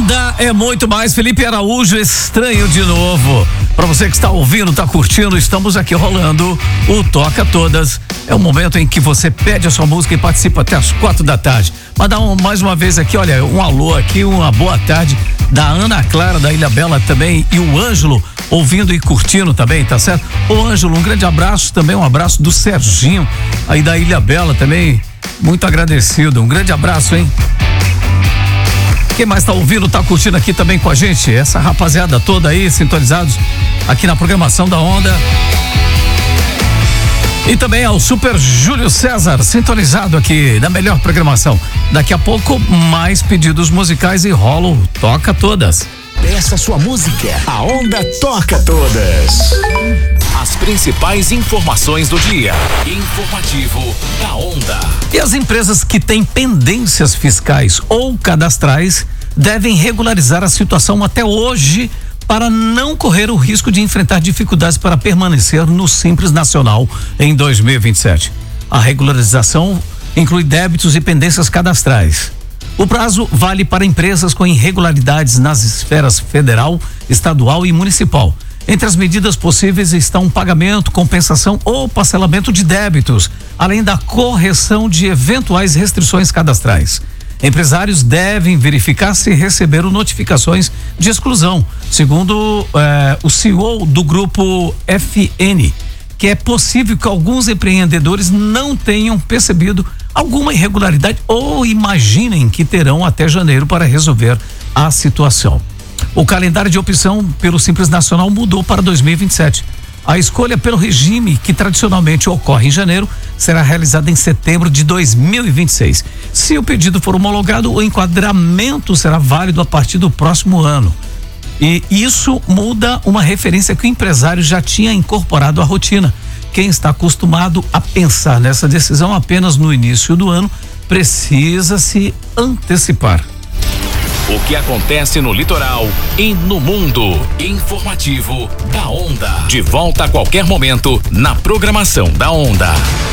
Onda é muito mais. Felipe Araújo, Estranho de Novo. Pra você que está ouvindo, tá curtindo, estamos aqui rolando o Toca Todas. É o momento em que você pede a sua música e participa até as 4 da tarde. Mandar mais uma vez aqui, olha, um alô aqui, uma boa tarde da Ana Clara, da Ilha Bela também, e o Ângelo ouvindo e curtindo também, tá certo? Ô Ângelo, um grande abraço também, um abraço do Serginho aí da Ilha Bela também, muito agradecido, um grande abraço, hein? Quem mais tá ouvindo, tá curtindo aqui também com a gente? Essa rapaziada toda aí, sintonizados aqui na programação da Onda. E também ao Super Júlio César, sintonizado aqui na melhor programação. Daqui a pouco, mais pedidos musicais e rola o Toca Todas. Peça sua música, a Onda toca todas. As principais informações do dia. Informativo da Onda. E as empresas que têm pendências fiscais ou cadastrais devem regularizar a situação até hoje para não correr o risco de enfrentar dificuldades para permanecer no Simples Nacional em 2027. A regularização inclui débitos e pendências cadastrais. O prazo vale para empresas com irregularidades nas esferas federal, estadual e municipal. Entre as medidas possíveis estão pagamento, compensação ou parcelamento de débitos, além da correção de eventuais restrições cadastrais. Empresários devem verificar se receberam notificações de exclusão, segundo o CEO do grupo FN, que é possível que alguns empreendedores não tenham percebido alguma irregularidade ou imaginem que terão até janeiro para resolver a situação. O calendário de opção pelo Simples Nacional mudou para 2027. A escolha pelo regime, que tradicionalmente ocorre em janeiro, será realizada em setembro de 2026. Se o pedido for homologado, o enquadramento será válido a partir do próximo ano. E isso muda uma referência que o empresário já tinha incorporado à rotina. Quem está acostumado a pensar nessa decisão apenas no início do ano precisa se antecipar. O que acontece no litoral e no mundo. Informativo da Onda. De volta a qualquer momento na programação da Onda.